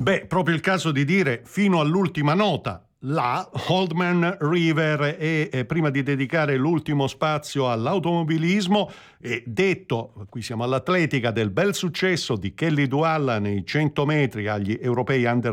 Beh, proprio il caso di dire fino all'ultima nota. La Oldman River e prima di dedicare l'ultimo spazio all'automobilismo, detto, qui siamo all'atletica, del bel successo di Kelly Dualla nei 100 metri agli europei under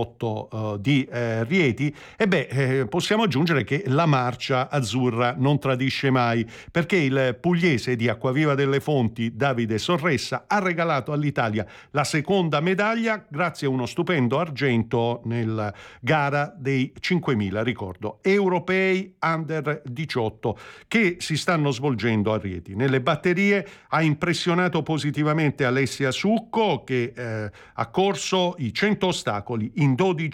18 di Rieti, possiamo aggiungere che la marcia azzurra non tradisce mai, perché il pugliese di Acquaviva delle Fonti, Davide Sorressa, ha regalato all'Italia la seconda medaglia grazie a uno stupendo argento nella gara dei 5.000, ricordo, europei under 18 che si stanno svolgendo a Rieti. Nelle batterie ha impressionato positivamente Alessia Succo, che ha corso i 100 ostacoli in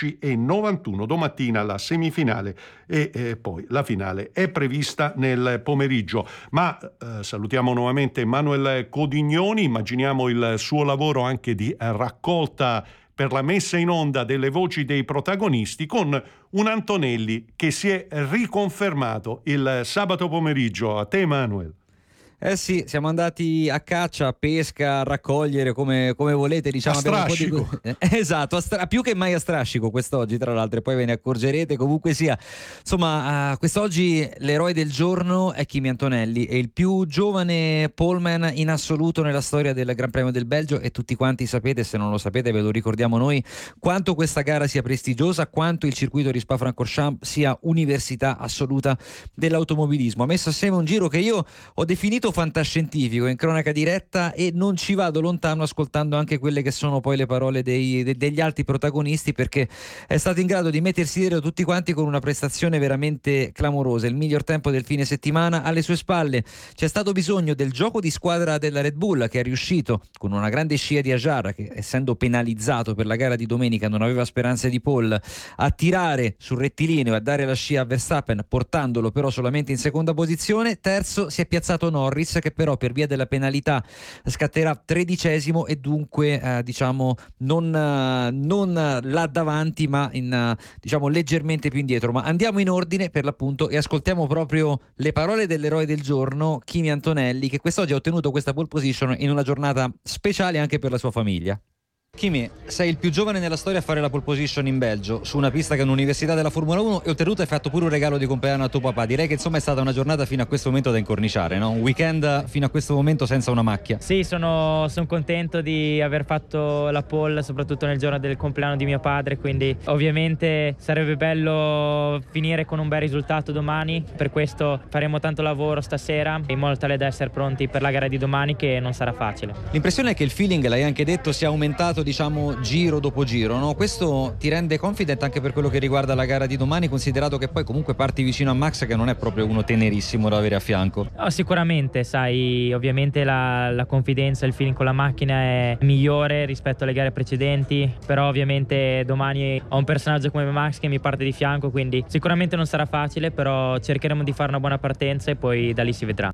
12:91. Domattina la semifinale e poi la finale è prevista nel pomeriggio. Ma salutiamo nuovamente Manuel Codignoni, immaginiamo il suo lavoro anche di raccolta per la messa in onda delle voci dei protagonisti, con un Antonelli che si è riconfermato il sabato pomeriggio. A te, Manuel. Eh sì, siamo andati a caccia, a pesca, a raccogliere come volete, diciamo. A strascico. Esatto, più che mai a strascico quest'oggi, tra l'altro, e poi ve ne accorgerete. Comunque sia, insomma, quest'oggi l'eroe del giorno è Kimi Antonelli, è il più giovane poleman in assoluto nella storia del Gran Premio del Belgio, e tutti quanti sapete, se non lo sapete ve lo ricordiamo noi, quanto questa gara sia prestigiosa, quanto il circuito di Spa-Francorchamps sia università assoluta dell'automobilismo. Ha messo assieme un giro che io ho definito fantascientifico in cronaca diretta, e non ci vado lontano ascoltando anche quelle che sono poi le parole degli altri protagonisti, perché è stato in grado di mettersi dietro tutti quanti con una prestazione veramente clamorosa. Il miglior tempo del fine settimana alle sue spalle. C'è stato bisogno del gioco di squadra della Red Bull, che è riuscito con una grande scia di Ajar, che essendo penalizzato per la gara di domenica non aveva speranze di pole, a tirare sul rettilineo e a dare la scia a Verstappen, portandolo però solamente in seconda posizione. Terzo si è piazzato Norris, che però per via della penalità scatterà 13° e dunque diciamo non là davanti, ma diciamo leggermente più indietro. Ma andiamo in ordine per l'appunto e ascoltiamo proprio le parole dell'eroe del giorno, Kimi Antonelli, che quest'oggi ha ottenuto questa pole position in una giornata speciale anche per la sua famiglia. Kimi, sei il più giovane nella storia a fare la pole position in Belgio, su una pista che è un'università della Formula 1, e oltretutto hai fatto pure un regalo di compleanno a tuo papà. Direi che insomma è stata una giornata fino a questo momento da incorniciare, no? Un weekend fino a questo momento senza una macchia. Sì, sono contento di aver fatto la pole, soprattutto nel giorno del compleanno di mio padre, quindi ovviamente sarebbe bello finire con un bel risultato domani. Per questo faremo tanto lavoro stasera, in modo tale da essere pronti per la gara di domani, che non sarà facile. L'impressione è che il feeling, l'hai anche detto, sia aumentato diciamo giro dopo giro, no? Questo ti rende confident anche per quello che riguarda la gara di domani, considerato che poi comunque parti vicino a Max, che non è proprio uno tenerissimo da avere a fianco. No, sicuramente, sai, ovviamente la confidenza, il feeling con la macchina è migliore rispetto alle gare precedenti, però ovviamente domani ho un personaggio come Max che mi parte di fianco, quindi sicuramente non sarà facile, però cercheremo di fare una buona partenza e poi da lì si vedrà.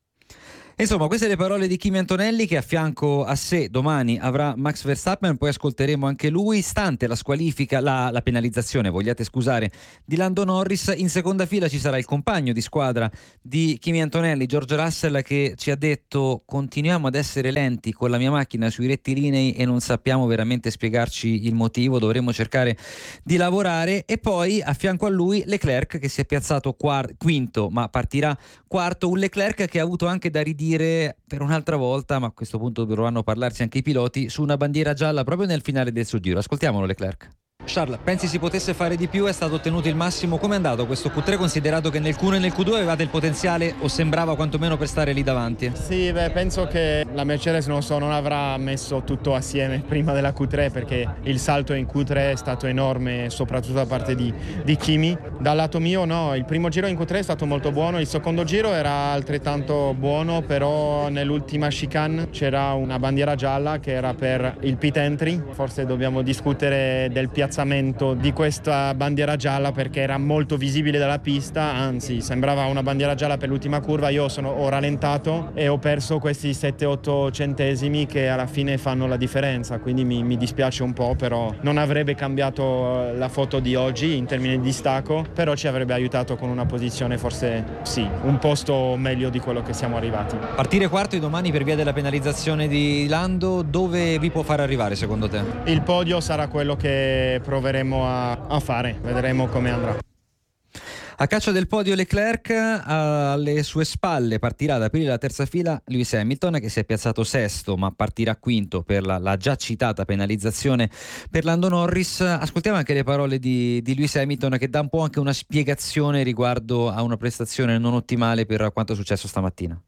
Insomma, queste le parole di Kimi Antonelli, che a fianco a sé domani avrà Max Verstappen, poi ascolteremo anche lui. Stante la squalifica, la penalizzazione, vogliate scusare, di Lando Norris, in seconda fila ci sarà il compagno di squadra di Kimi Antonelli, George Russell, che ci ha detto: continuiamo ad essere lenti con la mia macchina sui rettilinei e non sappiamo veramente spiegarci il motivo, dovremmo cercare di lavorare. E poi a fianco a lui Leclerc, che si è piazzato quinto ma partirà quarto, un Leclerc che ha avuto anche da ridire per un'altra volta, ma a questo punto dovranno parlarci anche i piloti, su una bandiera gialla proprio nel finale del suo giro. Ascoltiamolo Leclerc. Charles, pensi si potesse fare di più? È stato ottenuto il massimo? Com'è andato questo Q3, considerato che nel Q1 e nel Q2 avevate il potenziale, o sembrava quantomeno, per stare lì davanti? Sì, penso che la Mercedes non avrà messo tutto assieme prima della Q3, perché il salto in Q3 è stato enorme, soprattutto da parte di Kimi. Dal lato mio no, il primo giro in Q3 è stato molto buono, il secondo giro era altrettanto buono, però nell'ultima chicane c'era una bandiera gialla che era per il pit entry. Forse dobbiamo discutere del piazzamento apprezzamento di questa bandiera gialla, perché era molto visibile dalla pista, anzi sembrava una bandiera gialla per l'ultima curva. Io ho rallentato e ho perso questi 7-8 centesimi che alla fine fanno la differenza, quindi mi dispiace un po', però non avrebbe cambiato la foto di oggi in termini di distacco, però ci avrebbe aiutato con una posizione forse sì, un posto meglio di quello che siamo arrivati. Partire quarto domani per via della penalizzazione di Lando, dove vi può far arrivare secondo te? Il podio sarà quello che proveremo a fare, vedremo come andrà. A caccia del podio Leclerc, alle sue spalle partirà ad aprire la terza fila Lewis Hamilton, che si è piazzato sesto ma partirà quinto per la già citata penalizzazione per Lando Norris. Ascoltiamo anche le parole di Lewis Hamilton, che dà un po' anche una spiegazione riguardo a una prestazione non ottimale per quanto è successo stamattina.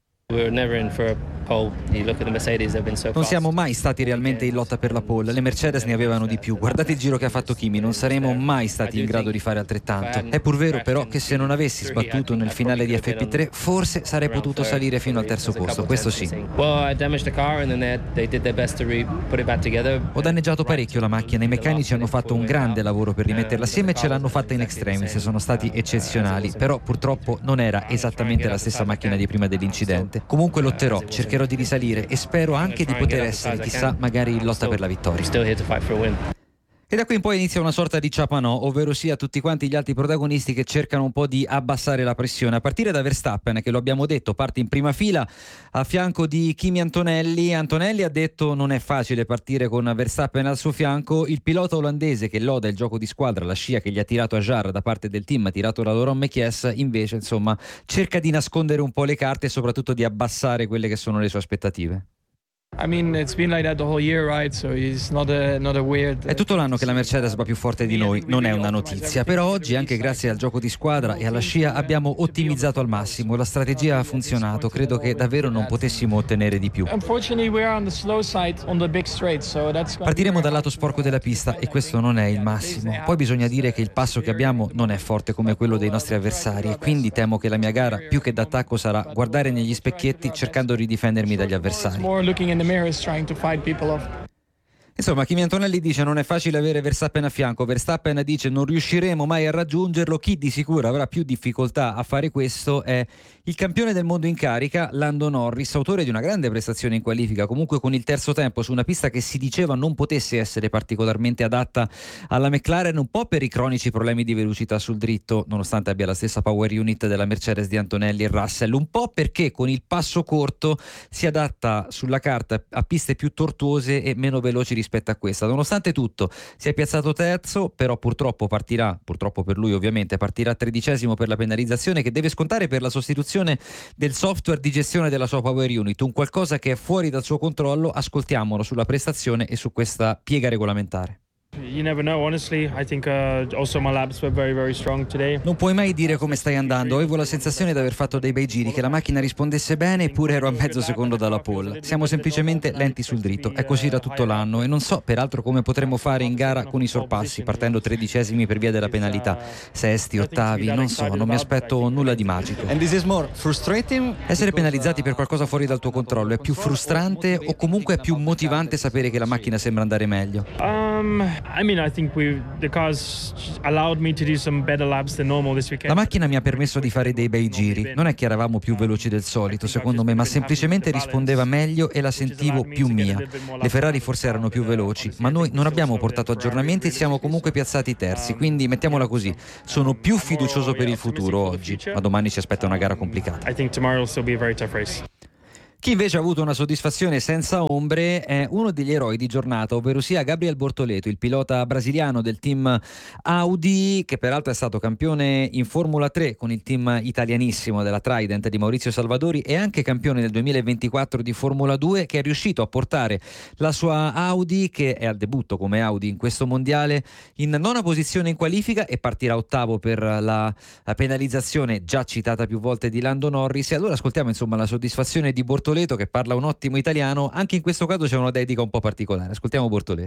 Non siamo mai stati realmente in lotta per la pole, le Mercedes ne avevano di più. Guardate il giro che ha fatto Kimi, non saremo mai stati in grado di fare altrettanto. È pur vero però che se non avessi sbattuto nel finale di FP3 forse sarei potuto salire fino al terzo posto, questo sì. Ho danneggiato parecchio la macchina, i meccanici hanno fatto un grande lavoro per rimetterla assieme e ce l'hanno fatta in extremis, sono stati eccezionali, però purtroppo non era esattamente la stessa macchina di prima dell'incidente. Comunque lotterò, cercherò di risalire e spero anche di poter essere, chissà, magari in lotta per la vittoria. E da qui in poi inizia una sorta di ciapanò, ovvero sia tutti quanti gli altri protagonisti che cercano un po' di abbassare la pressione, a partire da Verstappen, che lo abbiamo detto parte in prima fila a fianco di Kimi Antonelli. Antonelli ha detto non è facile partire con Verstappen al suo fianco. Il pilota olandese, che loda il gioco di squadra, la scia che gli ha tirato a Jarre da parte del team, ha tirato la Laurent Mekies, invece insomma cerca di nascondere un po' le carte e soprattutto di abbassare quelle che sono le sue aspettative. È tutto l'anno che la Mercedes va più forte di noi, non è una notizia, però oggi anche grazie al gioco di squadra e alla scia abbiamo ottimizzato al massimo, la strategia ha funzionato, credo che davvero non potessimo ottenere di più. Partiremo dal lato sporco della pista e questo non è il massimo, poi bisogna dire che il passo che abbiamo non è forte come quello dei nostri avversari e quindi temo che la mia gara più che d'attacco sarà guardare negli specchietti cercando di difendermi dagli avversari. Insomma, Kimi Antonelli dice non è facile avere Verstappen a fianco, Verstappen dice non riusciremo mai a raggiungerlo, chi di sicuro avrà più difficoltà a fare questo è il campione del mondo in carica, Lando Norris, autore di una grande prestazione in qualifica, comunque con il terzo tempo su una pista che si diceva non potesse essere particolarmente adatta alla McLaren, un po' per i cronici problemi di velocità sul dritto, nonostante abbia la stessa power unit della Mercedes di Antonelli e Russell, un po' perché con il passo corto si adatta sulla carta a piste più tortuose e meno veloci rispetto a questa. Nonostante tutto si è piazzato terzo, però purtroppo per lui ovviamente, partirà 13° per la penalizzazione che deve scontare per la sostituzione del software di gestione della sua power unit, un qualcosa che è fuori dal suo controllo. Ascoltiamolo sulla prestazione e su questa piega regolamentare. Non puoi mai dire come stai andando. Avevo la sensazione di aver fatto dei bei giri, che la macchina rispondesse bene, eppure ero a mezzo secondo dalla pole. Siamo semplicemente lenti sul dritto, è così da tutto l'anno e non so peraltro come potremmo fare in gara con i sorpassi, partendo 13° per via della penalità, sesti, ottavi, non so, non mi aspetto nulla di magico. Essere penalizzati per qualcosa fuori dal tuo controllo è più frustrante o comunque è più motivante sapere che la macchina sembra andare meglio? La macchina mi ha permesso di fare dei bei giri, non è che eravamo più veloci del solito secondo me, ma semplicemente rispondeva meglio e la sentivo più mia. Le Ferrari forse erano più veloci, ma noi non abbiamo portato aggiornamenti e siamo comunque piazzati terzi, quindi mettiamola così, sono più fiducioso per il futuro oggi, ma domani ci aspetta una gara complicata. Chi invece ha avuto una soddisfazione senza ombre è uno degli eroi di giornata, ovvero sia Gabriel Bortoleto, il pilota brasiliano del team Audi, che peraltro è stato campione in Formula 3 con il team italianissimo della Trident di Maurizio Salvadori e anche campione nel 2024 di Formula 2, che è riuscito a portare la sua Audi, che è al debutto come Audi in questo mondiale, in nona posizione in qualifica e partirà ottavo per la penalizzazione già citata più volte di Lando Norris. E allora ascoltiamo insomma la soddisfazione di Bortoleto, che parla un ottimo italiano. Anche in questo caso c'è una dedica un po' particolare. Ascoltiamo Bortoleto.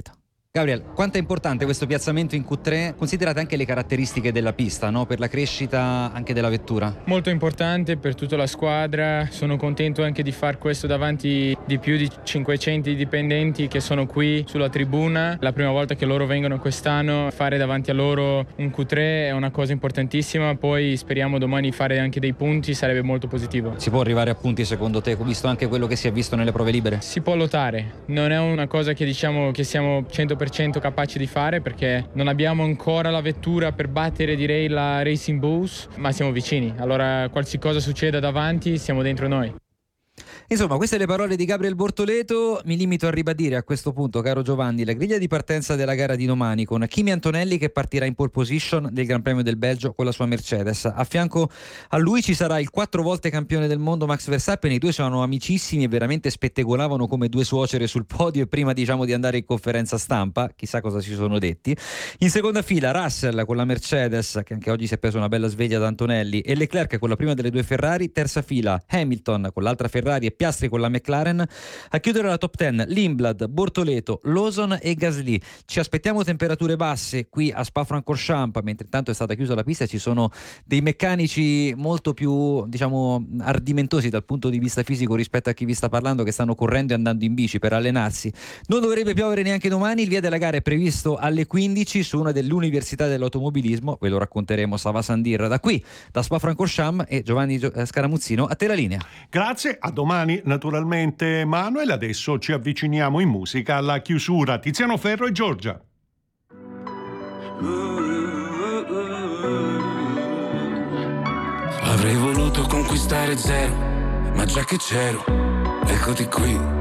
Gabriel, quanto è importante questo piazzamento in Q3, considerate anche le caratteristiche della pista, no? Per la crescita anche della vettura? Molto importante per tutta la squadra, sono contento anche di far questo davanti di più di 500 dipendenti che sono qui sulla tribuna. La prima volta che loro vengono quest'anno, fare davanti a loro un Q3 è una cosa importantissima, poi speriamo domani fare anche dei punti, sarebbe molto positivo. Si può arrivare a punti secondo te, visto anche quello che si è visto nelle prove libere? Si può lottare, non è una cosa che diciamo che siamo 100% capaci di fare perché non abbiamo ancora la vettura per battere direi la Racing Bulls, ma siamo vicini, allora qualsiasi cosa succeda davanti siamo dentro noi. Insomma, queste le parole di Gabriel Bortoleto. Mi limito a ribadire a questo punto, caro Giovanni, la griglia di partenza della gara di domani con Kimi Antonelli che partirà in pole position del Gran Premio del Belgio con la sua Mercedes. A fianco a lui ci sarà il 4 volte campione del mondo Max Verstappen. I due sono amicissimi e veramente spettegolavano come due suocere sul podio, e prima di andare in conferenza stampa, chissà cosa si sono detti. In seconda fila Russell con la Mercedes, che anche oggi si è preso una bella sveglia da Antonelli, e Leclerc con la prima delle due Ferrari. Terza fila Hamilton con l'altra Ferrari e Piastri con la McLaren. A chiudere la top 10 Lindblad, Bortoleto, Lawson e Gasly. Ci aspettiamo temperature basse qui a Spa-Francorchamps, mentre intanto è stata chiusa la pista. Ci sono dei meccanici molto più ardimentosi dal punto di vista fisico rispetto a chi vi sta parlando, che stanno correndo e andando in bici per allenarsi. Non dovrebbe piovere neanche domani. Il via della gara è previsto alle 15 su una delle università dell'automobilismo, ve lo racconteremo Sava Sandir da qui, da Spa-Francorchamps. E Giovanni Scaramuzzino, a te la linea. Grazie, a domani naturalmente Manuel. Adesso ci avviciniamo in musica alla chiusura. Tiziano Ferro e Giorgia. Avrei voluto conquistare zero, ma già che c'ero, eccoti qui.